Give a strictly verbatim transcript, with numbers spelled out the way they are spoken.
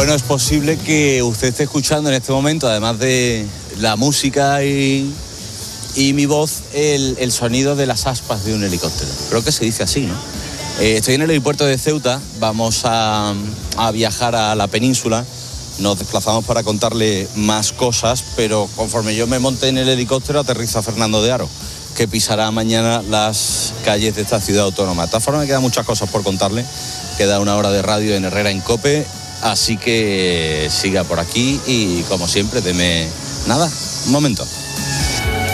Bueno, es posible que usted esté escuchando en este momento, además de la música y, y mi voz, el, el sonido de las aspas de un helicóptero. Creo que se dice así, ¿no? Eh, estoy en el aeropuerto de Ceuta, vamos a, a viajar a la península. Nos desplazamos para contarle más cosas, pero conforme yo me monte en el helicóptero aterriza Fernando de Aro, que pisará mañana las calles de esta ciudad autónoma. De todas formas, me quedan muchas cosas por contarle. Queda una hora de radio en Herrera en COPE, así que siga por aquí y, como siempre, deme nada, un momento.